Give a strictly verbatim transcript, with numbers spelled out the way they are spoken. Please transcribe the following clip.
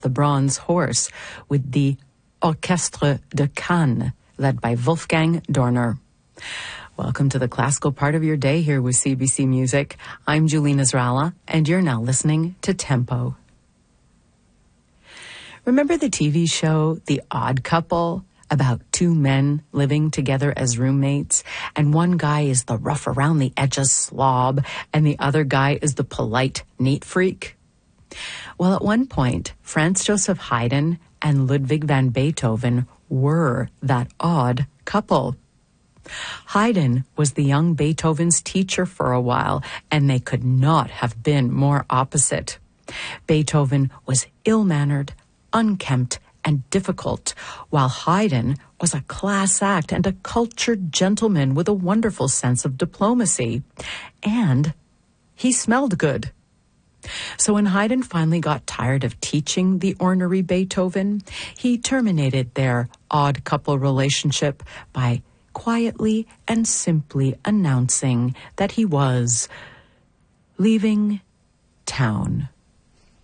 the Bronze Horse, with the Orchestre de Cannes, led by Wolfgang Dorner. Welcome to the classical part of your day here with C B C Music. I'm Julene Israela, and you're now listening to Tempo. Remember the T V show The Odd Couple? About two men living together as roommates, and one guy is the rough around the edges slob, and the other guy is the polite neat freak? Well, at one point, Franz Joseph Haydn and Ludwig van Beethoven were that odd couple. Haydn was the young Beethoven's teacher for a while, and they could not have been more opposite. Beethoven was ill-mannered, unkempt, and difficult, while Haydn was a class act and a cultured gentleman with a wonderful sense of diplomacy. And he smelled good. So when Haydn finally got tired of teaching the ornery Beethoven, he terminated their odd couple relationship by quietly and simply announcing that he was leaving town.